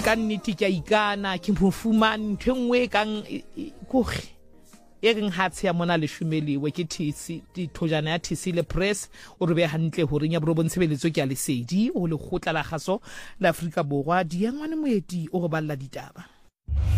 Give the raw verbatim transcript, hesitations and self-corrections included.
ka nnete ke a ikana ke mofumane ntho engwe kang kore e reng ha tshe ya mona le shumeliwe ke tisi dithojana ya tisi le press o re be hantle hore nya bro bontshebeletso ke a lesedi o le khotla la gaso la Afrika Borwa di yangwane moedi o go balla ditaba.